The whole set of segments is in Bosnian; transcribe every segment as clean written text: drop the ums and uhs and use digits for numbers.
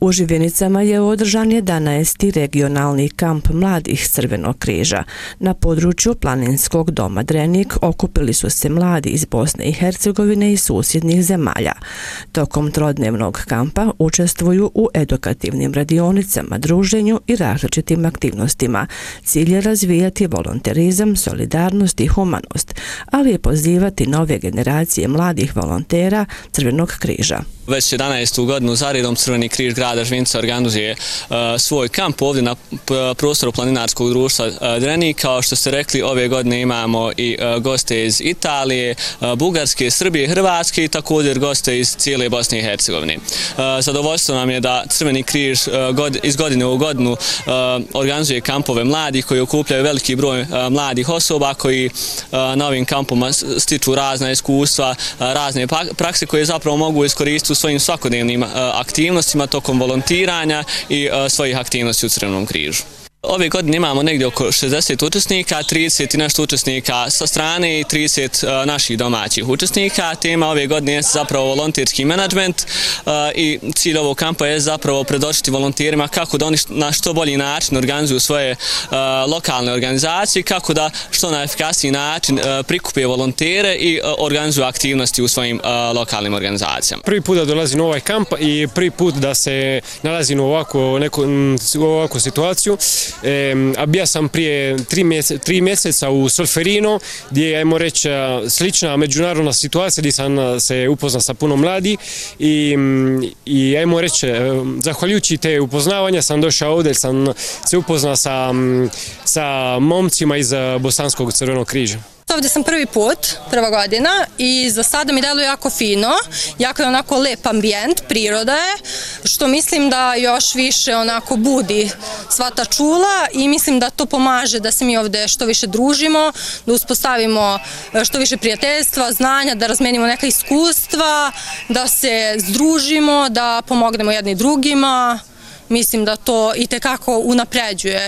U Živinicama je održan 11. regionalni kamp mladih Crvenog križa. Na području planinskog doma Drenik okupili su se mladi iz Bosne i Hercegovine i susjednih zemalja. Tokom trodnevnog kampa učestvuju u edukativnim radionicama, druženju i različitim aktivnostima. Cilj je razvijati volonterizam, solidarnost i humanost, ali je pozivati nove generacije mladih volontera Crvenog križa. Već 11. godinu zaredom Crveni križ grada Živinica organizuje svoj kamp ovdje na prostoru planinarskog društva Drenik. Kao što ste rekli, ove godine imamo i goste iz Italije, Bugarske, Srbije, Hrvatske i također goste iz cijele Bosne i Hercegovine. Zadovoljstvo nam je da Crveni križ iz godine u godinu organizuje kampove mladih koji okupljaju veliki broj mladih osoba koji na ovim kampoma stiču razna iskustva, razne prakse koje zapravo mogu iskoristiti u svojim svakodnevnim aktivnostima tokom volontiranja i svojih aktivnosti u Crvenom križu. Ove godine imamo negdje oko 60 učesnika, 30 i nešto učesnika sa strane i 30 naših domaćih učesnika. Tema ove godine je zapravo volonterski menadžment i cilj ovog kampa je zapravo predočiti volonterima kako da oni na što bolji način organizuju svoje lokalne organizacije, kako da što na efikasniji način prikupe volontere i organizuju aktivnosti u svojim lokalnim organizacijama. Prvi put da dolazim u ovaj kamp i prvi put da se nalazim u ovakvu situaciju. A bio sam prije 3 mjeseca u Solferino, gdje je, ajmo reći, slična međunarodna situacija, gdje sam se upoznao sa puno mladi i ajmo reći, zahvaljujući te upoznavanja sam došao ovdje, sam se upoznao sa momcima iz Bosanskog Crvenog križa. Ovdje sam prva godina i za sada mi deluje jako fino, jako je onako lep ambijent, priroda je, što mislim da još više onako budi sva ta čula i mislim da to pomaže da se mi ovdje što više družimo, da uspostavimo što više prijateljstva, znanja, da razmenimo neka iskustva, da se združimo, da pomognemo jedni drugima. Mislim da to itekako unapređuje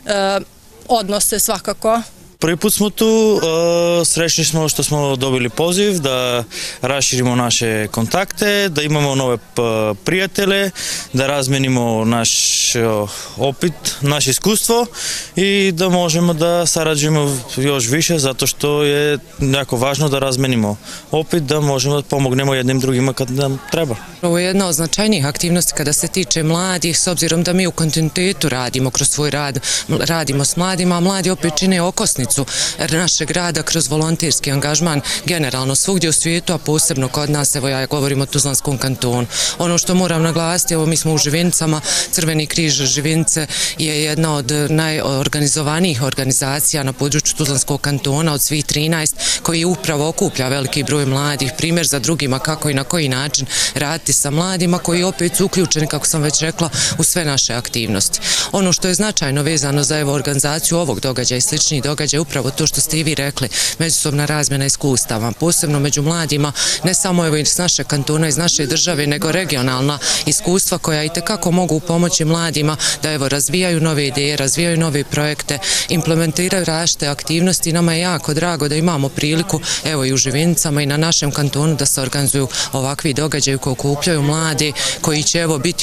odnose svakako. Prvi put smo tu, srećni smo što smo dobili poziv da raširimo naše kontakte, da imamo nove prijatelje, da razmenimo naš opit, naše iskustvo i da možemo da sarađujemo još više zato što je jako važno da razmenimo opit, da možemo da pomognemo jednim drugima kad nam treba. Ovo je jedna od značajnijih aktivnosti kada se tiče mladih, s obzirom da mi u kontinuitetu radimo kroz svoj rad, radimo s mladima, a mladi opet čine okosnicu našeg rada kroz volonterski angažman generalno svugdje u svijetu, a posebno kod nas, evo ja govorim o Tuzlanskom kantonu. Ono što moram naglasiti, evo mi smo u Živinicama, Crveni križ Živinice je jedna od najorganizovanijih organizacija na području Tuzlanskog kantona od svih 13 koji upravo okuplja veliki broj mladih, primjer za drugima kako i na koji način raditi sa mladima koji opet su uključeni, kako sam već rekla, u sve naše aktivnosti. Ono što je značajno vezano za organizaciju ovog događaja i sličnih događaja upravo to što ste i vi rekli, međusobna razmjena iskustava, posebno među mladima, ne samo evo iz naše kantona, iz naše države, nego regionalna iskustva koja itekako mogu pomoći mladima da evo razvijaju nove ideje, razvijaju nove projekte, implementiraju različite aktivnosti. Nama je jako drago da imamo priliku evo i u Živinicama i na našem kantonu da se organizuju ovakvi događaji koji okupljaju mladi, koji će evo biti